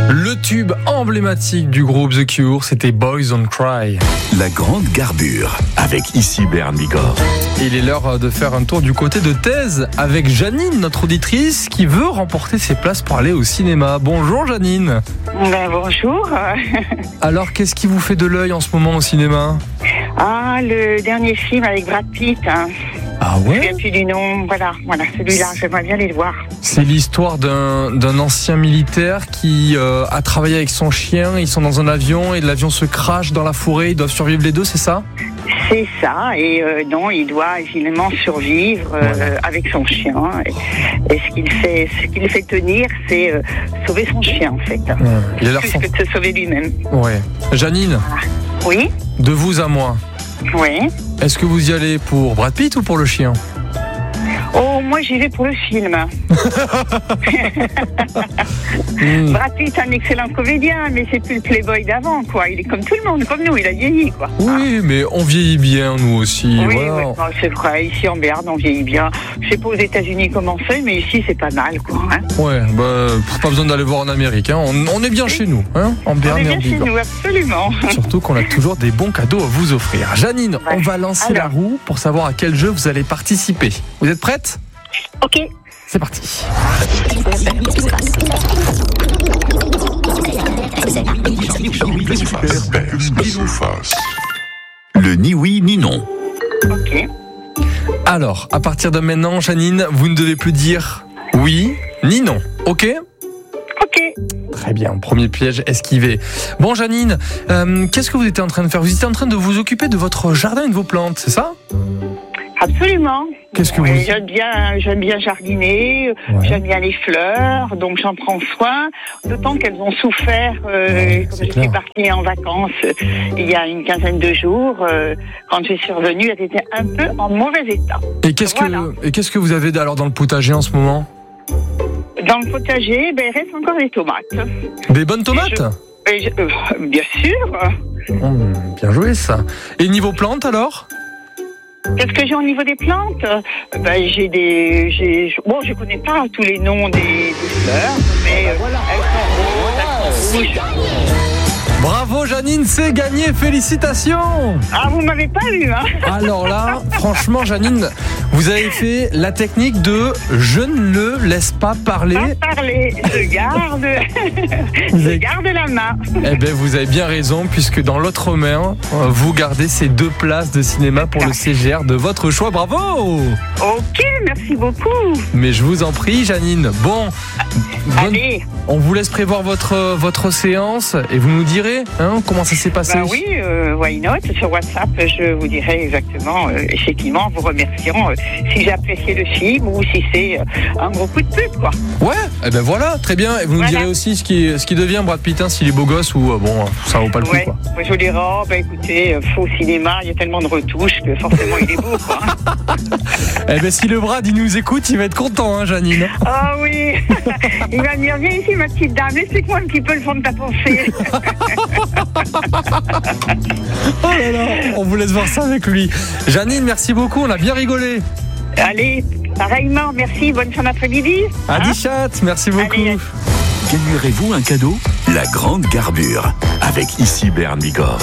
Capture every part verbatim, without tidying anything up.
Le tube emblématique du groupe The Cure, c'était Boys Don't Cry. La grande garbure avec ici Bern Bigorre. Il est l'heure de faire un tour du côté de Thèse avec Janine, notre auditrice, qui veut remporter ses places pour aller au cinéma. Bonjour Janine. Ben, bonjour. Alors, qu'est-ce qui vous fait de l'œil en ce moment au cinéma ? Ah, le dernier film avec Brad Pitt. Hein. Ah ouais ? Je ne me souviens plus du nom. Voilà, voilà, celui-là, j'aimerais bien aller le voir. C'est l'histoire d'un, d'un ancien militaire qui euh, a travaillé avec son chien. Ils sont dans un avion et l'avion se crache dans la forêt. Ils doivent survivre les deux, c'est ça ? C'est ça, et euh, non, il doit évidemment survivre euh, Voilà. avec son chien. Et, et ce qu'il fait, ce qu'il fait tenir, c'est euh, sauver son chien, en fait. Ouais. Il a l'air Plus fort. que de se sauver lui-même. Ouais. Janine, Oui, de vous à moi, oui. est-ce que vous y allez pour Brad Pitt ou pour le chien ? Oh, moi, j'y vais pour le film. Mmh. Brad Pitt, un excellent comédien, mais c'est plus le playboy d'avant, quoi. Il est comme tout le monde, comme nous, il a vieilli, quoi. Oui, mais on vieillit bien, nous aussi. Oui, Voilà. oui, non, c'est vrai. Ici en Béarn, on vieillit bien. Je sais pas aux États-Unis comment c'est, mais ici c'est pas mal, quoi. Hein. Ouais, bah, pas besoin d'aller voir en Amérique. Hein. On, on est bien chez nous, hein, en On Béarn est et en bien chez Bigorre. nous, absolument. Surtout qu'on a toujours des bons cadeaux à vous offrir. Janine, Ouais. on va lancer Alors. la roue pour savoir à quel jeu vous allez participer. Vous êtes prête ? Ok. C'est parti. Le ni oui ni non. Ok. Alors, à partir de maintenant, Janine, vous ne devez plus dire oui ni non. Ok ? Ok. Très bien, premier piège esquivé. Bon Janine, euh, qu'est-ce que vous étiez en train de faire ? Vous étiez en train de vous occuper de votre jardin et de vos plantes, c'est ça ? Absolument. Qu'est-ce que Oui, vous... j'aime bien, j'aime bien jardiner, Ouais. j'aime bien les fleurs, donc j'en prends soin. D'autant qu'elles ont souffert euh, Ouais, comme c'est je clair. suis partie en vacances euh, il y a une quinzaine de jours. euh, quand je suis revenue, elles étaient un peu en mauvais état. Et qu'est-ce Voilà. que et qu'est-ce que vous avez alors dans le potager en ce moment ? Dans le potager, ben, il reste encore des tomates. Des bonnes tomates ? Et je- euh, bien sûr. Mmh, bien joué ça. Et niveau plantes alors ? Qu'est-ce que j'ai au niveau des plantes ? Ben, j'ai des, j'ai, bon, je connais pas tous les noms des, des fleurs, mais euh, elles sont roses, elles sont rouges. Bravo Janine, c'est gagné, félicitations. Ah, vous m'avez pas eu, hein ? Alors là, franchement Janine, vous avez fait la technique de je ne le laisse pas parler. Pas parler, je garde, Vous je avez- garde la main. Eh bien vous avez bien raison puisque dans l'autre main, euh, vous gardez ces deux places de cinéma pour le C G R de votre choix, bravo. Ok, merci beaucoup. Mais je vous en prie Janine, bon, bonne- Allez, on vous laisse prévoir votre, votre séance et vous nous direz hein, comment ça s'est passé. bah oui, euh, why not ? Sur WhatsApp, je vous dirai exactement, euh, effectivement, en vous remerciant euh, si j'ai apprécié le film ou si c'est euh, un gros coup de pub, quoi. Ouais, eh ben voilà, très bien. Et vous nous Voilà. direz aussi ce qui, ce qui devient Brad Pitt, hein, s'il est beau gosse ou euh, bon, ça vaut pas le coup Ouais, quoi. moi, je vous dirai, oh, bah écoutez, euh, faux cinéma, il y a tellement de retouches que forcément il est beau, quoi. Eh ben si le Brad il nous écoute, il va être content, hein, Janine. Ah oui, il va me dire, viens ici ma petite dame, explique-moi un petit peu le fond de ta pensée. Oh là là, on vous laisse voir ça avec lui. Janine, merci beaucoup, on a bien rigolé. Allez, pareillement, merci, bonne fin d'après-midi. Hein? Adi chat, merci beaucoup. Allez. Gagnerez-vous un cadeau ? La grande garbure avec ici Bern Bigorre.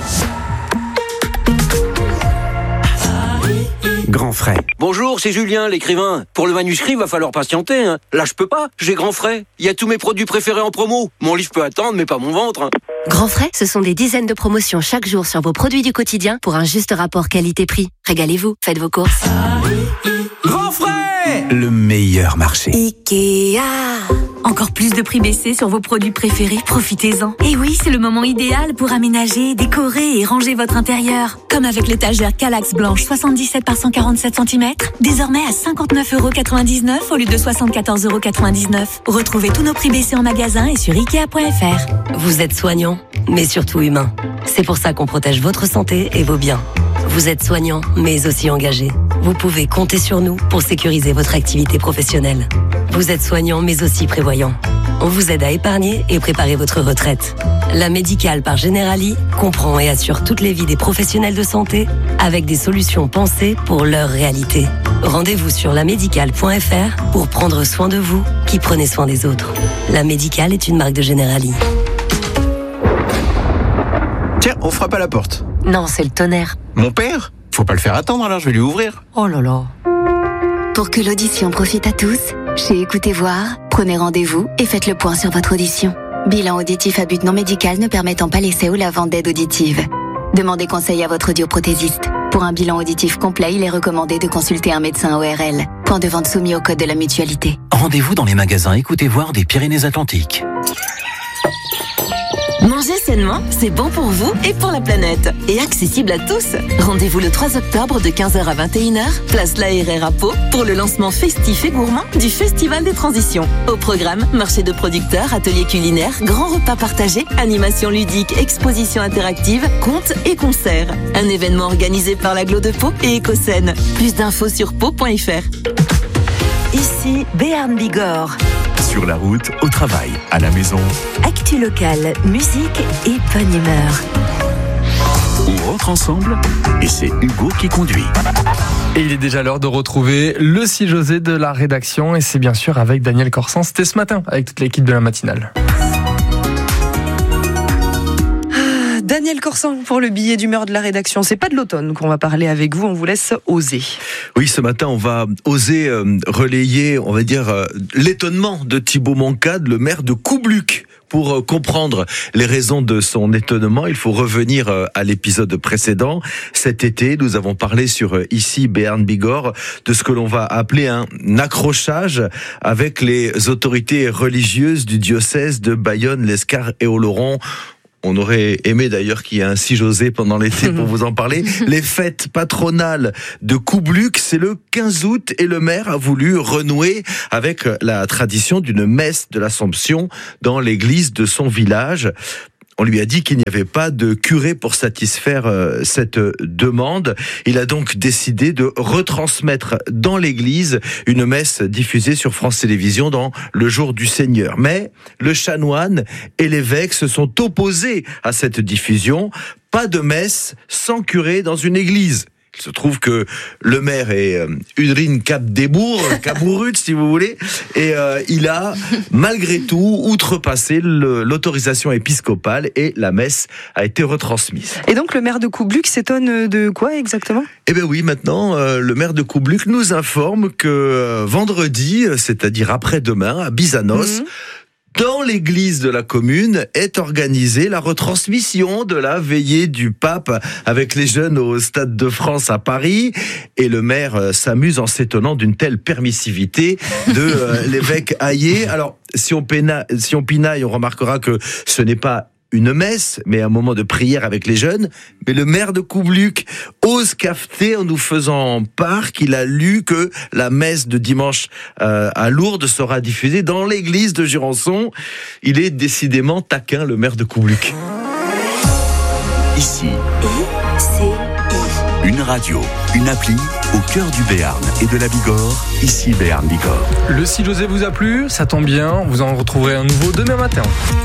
Grand frais. Bonjour, c'est Julien, l'écrivain. Pour le manuscrit, va falloir patienter. Hein. Là, je peux pas, j'ai grand frais. Il y a tous mes produits préférés en promo. Mon livre peut attendre, mais pas mon ventre. Hein. Grand frais, ce sont des dizaines de promotions chaque jour sur vos produits du quotidien pour un juste rapport qualité-prix. Régalez-vous, faites vos courses. Grand frais, le meilleur marché. Ikea. Encore plus de prix baissés sur vos produits préférés, profitez-en. Et oui, c'est le moment idéal pour aménager, décorer et ranger votre intérieur. Comme avec l'étagère Kallax blanche soixante-dix-sept par cent quarante-sept centimètres, désormais à cinquante-neuf euros quatre-vingt-dix-neuf au lieu de soixante-quatorze euros quatre-vingt-dix-neuf. Retrouvez tous nos prix baissés en magasin et sur ikea point f r. Vous êtes soignant, mais surtout humain. C'est pour ça qu'on protège votre santé et vos biens. Vous êtes soignant, mais aussi engagé. Vous pouvez compter sur nous pour sécuriser votre activité professionnelle. Vous êtes soignant mais aussi prévoyant. On vous aide à épargner et préparer votre retraite. La Médicale par Generali comprend et assure toutes les vies des professionnels de santé avec des solutions pensées pour leur réalité. Rendez-vous sur la médicale point f r pour prendre soin de vous qui prenez soin des autres. La Médicale est une marque de Generali. Tiens, on frappe à la porte. Non, c'est le tonnerre. Mon père ? Faut pas le faire attendre alors, je vais lui ouvrir. Oh là là. Pour que l'audition profite à tous, chez Écoutez Voir, prenez rendez-vous et faites le point sur votre audition. Bilan auditif à but non médical ne permettant pas l'essai ou la vente d'aide auditive. Demandez conseil à votre audioprothésiste. Pour un bilan auditif complet, il est recommandé de consulter un médecin O R L. Point de vente soumis au code de la mutualité. Rendez-vous dans les magasins Écoutez Voir des Pyrénées-Atlantiques. Manger sainement, c'est bon pour vous et pour la planète. Et accessible à tous. Rendez-vous le trois octobre de quinze heures à vingt et une heures, place La R R à Pau, pour le lancement festif et gourmand du Festival des Transitions. Au programme, marché de producteurs, ateliers culinaires, grands repas partagés, animations ludiques, expositions interactives, contes et concerts. Un événement organisé par l'Agglo de Pau et Écosène. Plus d'infos sur pau point f r. Ici Béarn Bigorre. Sur la route, au travail, à la maison. Actu locale, musique et bonne humeur. On rentre ensemble et c'est Hugo qui conduit. Et il est déjà l'heure de retrouver le Si José de la rédaction et c'est bien sûr avec Daniel Corsan. C'était ce matin avec toute l'équipe de la matinale. Daniel Corsan pour le billet d'humeur de la rédaction. C'est pas de l'automne qu'on va parler avec vous, on vous laisse oser. Oui, ce matin, on va oser euh, relayer, on va dire, euh, l'étonnement de Thibaut Moncade, le maire de Coubluc. Pour euh, comprendre les raisons de son étonnement, il faut revenir euh, à l'épisode précédent. Cet été, nous avons parlé sur euh, ici Béarn Bigorre de ce que l'on va appeler un accrochage avec les autorités religieuses du diocèse de Bayonne, l'Escar et Oloron. On aurait aimé d'ailleurs qu'il y ait un Si José pendant l'été pour vous en parler. Les fêtes patronales de Coubluc, c'est le quinze août et le maire a voulu renouer avec la tradition d'une messe de l'Assomption dans l'église de son village. On lui a dit qu'il n'y avait pas de curé pour satisfaire euh, cette demande. Il a donc décidé de retransmettre dans l'église une messe diffusée sur France Télévisions dans le jour du Seigneur. Mais le chanoine et l'évêque se sont opposés à cette diffusion. Pas de messe sans curé dans une église. Il se trouve que le maire est euh, Udrine Cap-Débour, Cabourut si vous voulez, et euh, il a malgré tout outrepassé le, l'autorisation épiscopale et la messe a été retransmise. Et donc le maire de Coubluc s'étonne de quoi exactement ? Eh bien oui, maintenant euh, le maire de Coubluc nous informe que euh, vendredi, c'est-à-dire après-demain, à Bizanos, mmh. dans l'église de la commune est organisée la retransmission de la veillée du pape avec les jeunes au Stade de France à Paris. Et le maire s'amuse en s'étonnant d'une telle permissivité de euh, l'évêque Hayet. Alors, si on, péna, si on pinaille, on remarquera que ce n'est pas une messe, mais un moment de prière avec les jeunes. Mais le maire de Coubluc ose cafeter en nous faisant part qu'il a lu que la messe de dimanche euh, à Lourdes sera diffusée dans l'église de Jurançon. Il est décidément taquin, le maire de Coubluc. Ici, une radio, une appli au cœur du Béarn et de la Bigorre. Ici Béarn Bigorre. Le Si José vous a plu, ça tombe bien, vous en retrouverez un nouveau demain matin.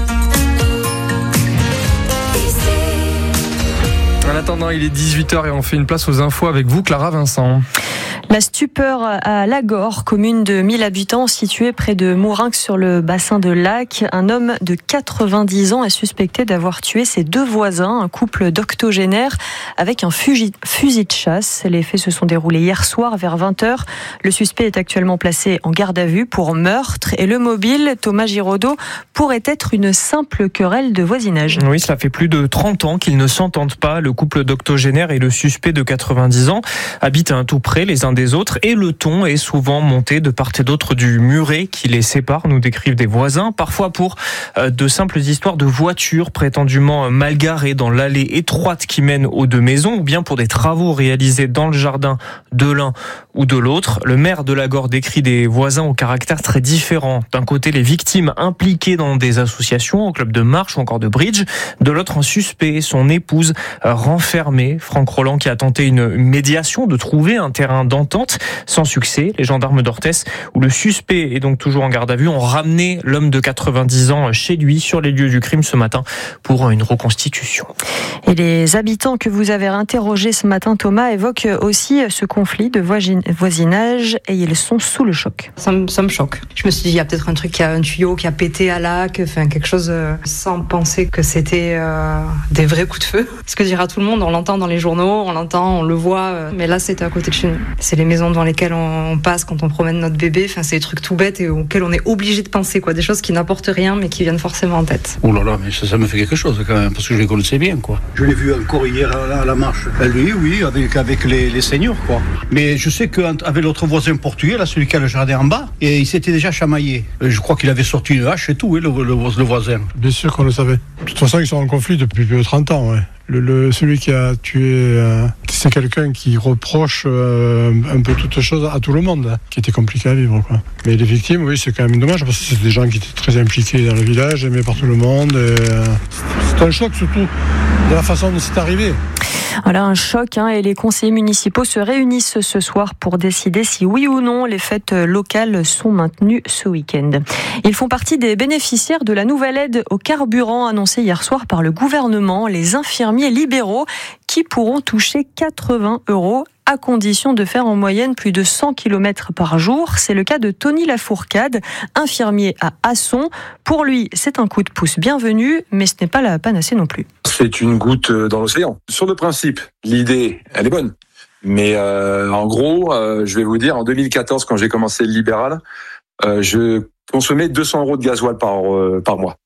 En attendant, il est dix-huit heures et on fait une place aux infos avec vous, Clara Vincent. La stupeur à Lagor, commune de mille habitants située près de Mourinx sur le bassin de Lac. Un homme de quatre-vingt-dix ans est suspecté d'avoir tué ses deux voisins, un couple d'octogénaires, avec un fusil, fusil de chasse. Les faits se sont déroulés hier soir vers vingt heures. Le suspect est actuellement placé en garde à vue pour meurtre et le mobile, Thomas Giraudot, pourrait être une simple querelle de voisinage. Oui, cela fait plus de trente ans qu'ils ne s'entendent pas. Le couple d'octogénaires et le suspect de quatre-vingt-dix ans habitent un tout près les uns des autres et le ton est souvent monté de part et d'autre du muret qui les sépare, nous décrivent des voisins, parfois pour euh, de simples histoires de voitures prétendument mal garées dans l'allée étroite qui mène aux deux maisons ou bien pour des travaux réalisés dans le jardin de l'un ou de l'autre. Le maire de Lagor décrit des voisins au caractère très différent. D'un côté, les victimes impliquées dans des associations, au club de marche ou encore de bridge. De l'autre, un suspect, son épouse euh, renfermée. Franck Roland qui a tenté une médiation de trouver un terrain d'entente tente. Sans succès, les gendarmes d'Orthès, où le suspect est donc toujours en garde à vue, ont ramené l'homme de quatre-vingt-dix ans chez lui sur les lieux du crime ce matin pour une reconstitution. Et les habitants que vous avez interrogés ce matin, Thomas, évoquent aussi ce conflit de voisinage et ils sont sous le choc. Ça me, ça me choque. Je me suis dit, il y a peut-être un truc, qui a un tuyau qui a pété à Lac, enfin quelque chose euh, sans penser que c'était euh, des vrais coups de feu. Ce que dira tout le monde, on l'entend dans les journaux, on l'entend, on le voit, euh, mais là c'était à côté de chez nous. C'est les maisons devant lesquelles on passe quand on promène notre bébé, enfin c'est des trucs tout bêtes et auxquels on est obligé de penser, quoi, des choses qui n'apportent rien mais qui viennent forcément en tête. Oh là là, mais ça, ça me fait quelque chose quand même, parce que je les connaissais bien, quoi. Je l'ai vu encore hier à la marche. Lui, oui, avec, avec les, les seniors, quoi. Mais je sais qu'avec l'autre voisin portugais, là, celui qui a le jardin en bas, et il s'était déjà chamaillé. Je crois qu'il avait sorti une hache et tout, hein, le, le, le voisin. Bien sûr qu'on le savait. De toute façon, ils sont en conflit depuis plus de trente ans, ouais. Le, le, celui qui a tué, euh, c'est quelqu'un qui reproche euh, un peu toutes choses à tout le monde, hein, qui était compliqué à vivre, quoi. Mais les victimes, oui, c'est quand même dommage, parce que c'est des gens qui étaient très impliqués dans le village, aimés par tout le monde. Et, euh, c'est un choc, surtout, de la façon dont c'est arrivé. Voilà, un choc, hein, et les conseillers municipaux se réunissent ce soir pour décider si oui ou non les fêtes locales sont maintenues ce week-end. Ils font partie des bénéficiaires de la nouvelle aide au carburant annoncée hier soir par le gouvernement, les infirmiers libéraux qui pourront toucher quatre-vingts euros à condition de faire en moyenne plus de cent kilomètres par jour. C'est le cas de Tony Lafourcade, infirmier à Asson. Pour lui, c'est un coup de pouce bienvenu, mais ce n'est pas la panacée non plus. C'est une goutte dans l'océan. Sur le principe, l'idée, elle est bonne. Mais euh, en gros, euh, je vais vous dire, en deux mille quatorze, quand j'ai commencé le libéral, euh, je consommais deux cents euros de gasoil par, euh, par mois.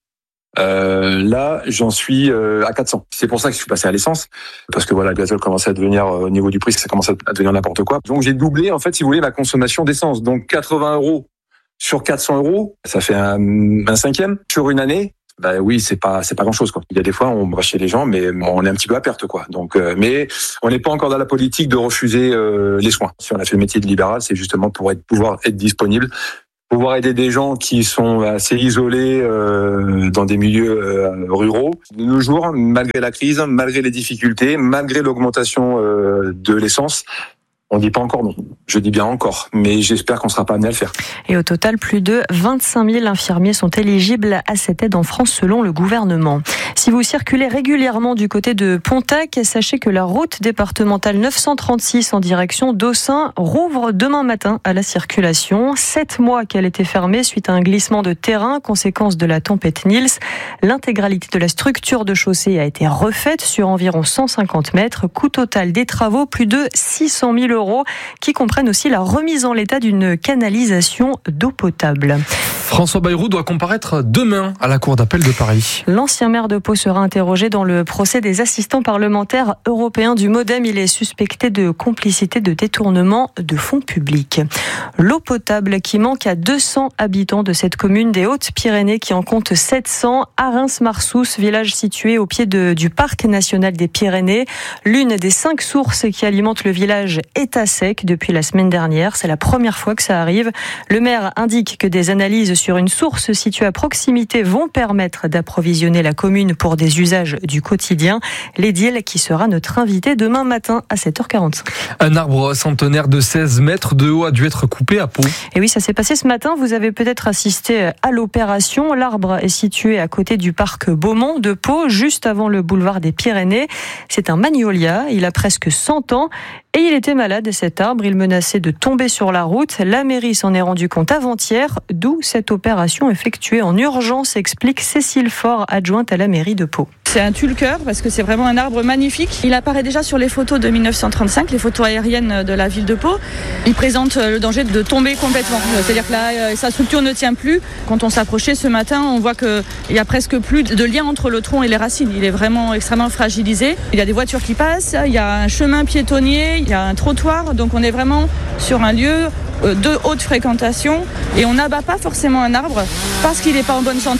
Euh, là, j'en suis euh, à quatre cents. C'est pour ça que je suis passé à l'essence, parce que voilà, le gazole commençait à devenir, euh, au niveau du prix, ça commence à devenir n'importe quoi. Donc j'ai doublé, en fait, si vous voulez, ma consommation d'essence. Donc quatre-vingts euros sur quatre cents euros, ça fait un, un cinquième sur une année. Bah oui, c'est pas c'est pas grand chose, quoi. Il y a des fois on va chez les gens, mais on est un petit peu à perte, quoi. Donc, euh, mais on n'est pas encore dans la politique de refuser euh, les soins. Si on a fait le métier de libéral, c'est justement pour être pouvoir être disponible. Pouvoir aider des gens qui sont assez isolés euh, dans des milieux euh, ruraux. De nos jours, malgré la crise, malgré les difficultés, malgré l'augmentation euh, de l'essence, on dit pas encore non. Je dis bien encore, mais j'espère qu'on sera pas amené à le faire. Et au total, plus de vingt-cinq mille infirmiers sont éligibles à cette aide en France selon le gouvernement. Si vous circulez régulièrement du côté de Pontac, sachez que la route départementale neuf cent trente-six en direction d'Aussin rouvre demain matin à la circulation. Sept mois qu'elle était fermée suite à un glissement de terrain, conséquence de la tempête Nils. L'intégralité de la structure de chaussée a été refaite sur environ cent cinquante mètres. Coût total des travaux, plus de six cent mille euros, qui comprennent aussi la remise en l'état d'une canalisation d'eau potable. François Bayrou doit comparaître demain à la Cour d'appel de Paris. L'ancien maire de Pau sera interrogé dans le procès des assistants parlementaires européens du Modem. Il est suspecté de complicité de détournement de fonds publics. L'eau potable qui manque à deux cents habitants de cette commune des Hautes-Pyrénées qui en compte sept cents à Reims-Marsous, village situé au pied de, du Parc national des Pyrénées. L'une des cinq sources qui alimentent le village est à sec depuis la semaine dernière. C'est la première fois que ça arrive. Le maire indique que des analyses sur une source située à proximité vont permettre d'approvisionner la commune pour des usages du quotidien. L'édile qui sera notre invité demain matin à sept heures quarante-cinq. Un arbre centenaire de seize mètres de haut a dû être coupé à Pau. Et oui, ça s'est passé ce matin. Vous avez peut-être assisté à l'opération. L'arbre est situé à côté du parc Beaumont de Pau, juste avant le boulevard des Pyrénées. C'est un magnolia. Il a presque cent ans. Et il était malade, cet arbre. Il menaçait de tomber sur la route. La mairie s'en est rendu compte avant-hier, d'où cette opération effectuée en urgence, explique Cécile Faure, adjointe à la mairie de Pau. C'est un tue-le-cœur parce que c'est vraiment un arbre magnifique. Il apparaît déjà sur les photos de mille neuf cent trente-cinq, les photos aériennes de la ville de Pau. Il présente le danger de tomber complètement. C'est-à-dire que là, sa structure ne tient plus. Quand on s'approchait ce matin, on voit qu'il n'y a presque plus de lien entre le tronc et les racines. Il est vraiment extrêmement fragilisé. Il y a des voitures qui passent, il y a un chemin piétonnier, il y a un trottoir. Donc on est vraiment sur un lieu de haute fréquentation et on n'abat pas forcément un arbre parce qu'il n'est pas en bonne santé,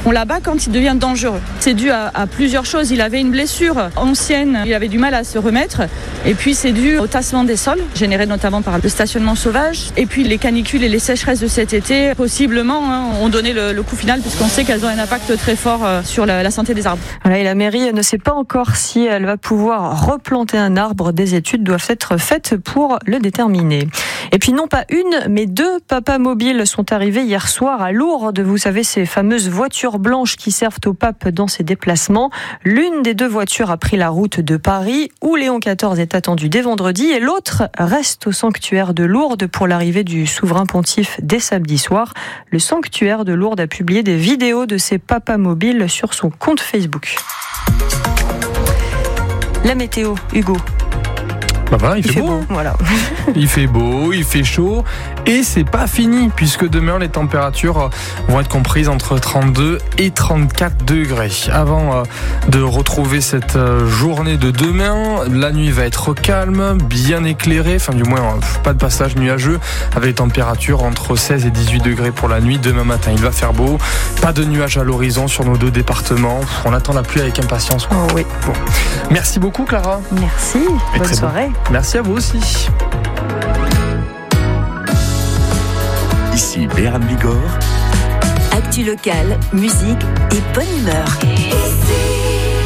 On l'abat quand il devient dangereux. C'est dû à, à plusieurs choses. Il avait une blessure ancienne, il avait du mal à se remettre. Et puis c'est dû au tassement des sols, généré notamment par le stationnement sauvage. Et puis les canicules et les sécheresses de cet été, possiblement, hein, ont donné le, le coup final, puisqu'on sait qu'elles ont un impact très fort euh, sur la, la santé des arbres. Voilà, et la mairie ne sait pas encore si elle va pouvoir replanter un arbre. Des études doivent être faites pour le déterminer. Et puis non pas une, mais deux papas mobiles sont arrivés hier soir à Lourdes. Vous savez, ces fameuses voitures blanches qui servent au pape dans ses déplacements. L'une des deux voitures a pris la route de Paris, où Léon quatorze est attendu dès vendredi, et l'autre reste au sanctuaire de Lourdes pour l'arrivée du souverain pontife dès samedi soir. Le sanctuaire de Lourdes a publié des vidéos de ces papas mobiles sur son compte Facebook. La météo, Hugo. Bah voilà, il, il fait, fait beau. beau voilà. Il fait beau, il fait chaud et c'est pas fini puisque demain les températures vont être comprises entre trente-deux et trente-quatre degrés. Avant de retrouver cette journée de demain, la nuit va être calme, bien éclairée, enfin du moins pas de passage nuageux avec des températures entre seize et dix-huit degrés pour la nuit. Demain matin, il va faire beau, pas de nuages à l'horizon sur nos deux départements. On attend la pluie avec impatience. Oh oui. Bon. Merci beaucoup Clara. Merci, et bonne soirée. Bon. Merci à vous aussi. Ici Béarn Bigorre. Actu locale, musique et bonne humeur.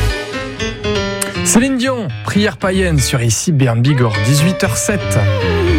Céline Dion, prière païenne sur Ici Béarn Bigorre, dix-huit heures zéro sept.